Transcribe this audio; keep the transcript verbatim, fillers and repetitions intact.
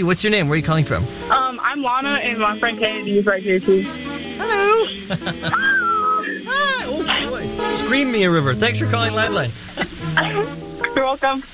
what's your name? Where are you calling from? Um, I'm Lana, and my friend Kennedy is right here, too. Hello. Hi. Oh, boy. Scream me a river. Thanks for calling Landline. You're welcome.